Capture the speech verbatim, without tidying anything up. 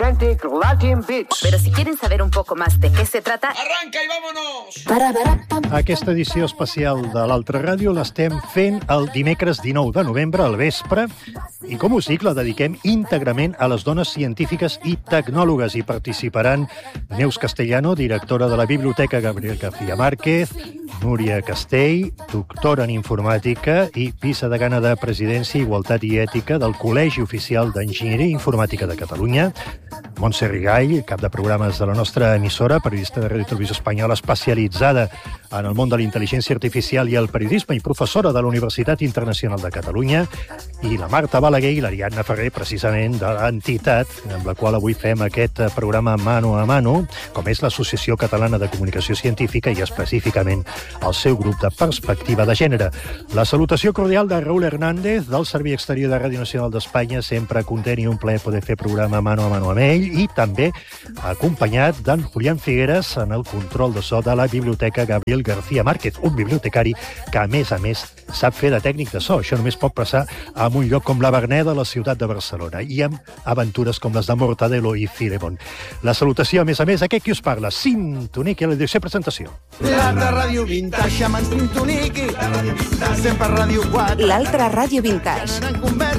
Authentic Latin Beats. Pero si quieren saber un poco más de qué se trata... ¡Arranca y vámonos! Para, para, pam. Aquesta edició especial de l'Altra Ràdio l'estem fent el dimecres dinou de novembre al vespre i, com us dic, la dediquem íntegrament a les dones científiques i tecnòlogues. Hi participaran Neus Castellano, directora de la Biblioteca Gabriel García Márquez, Núria Castell, doctora en informàtica i vicedegana de Presidència, Igualtat i Ètica del Col·legi Oficial d'Enginyeria Informàtica de Catalunya, Montse Rigall, cap de programes de la nostra emissora, periodista de Ràdio i Televisió Espanyola especialitzada en el món de la intel·ligència artificial i el periodisme i professora de la Universitat Internacional de Catalunya, i la Marta Balaguer i l'Ariadna Ferrer, precisament de l'entitat amb la qual avui fem aquest programa mano a mano, com és l'Associació Catalana de Comunicació Científica i específicament el seu grup de perspectiva de gènere. La salutació cordial de Raúl Hernández, del Servei Exterior de Ràdio Nacional d'Espanya, sempre content i un plaer poder fer programa mano a mano amb ell, i també acompanyat d'en Julián Figueres en el control de so de la Biblioteca Gabriel García Márquez, un bibliotecari que, a més a més, sap fer de tècnic de so. Això només pot passar en un lloc com la Verneda, a la ciutat de Barcelona, i amb aventures com les de Mortadelo i Filemón. La salutació, a més a més, aquest qui us parla, Sintonic, i la direcció i presentació. L'altra ràdio vintage amb en Sintonic, sempre Ràdio quatre. L'Altra Ràdio Vintage.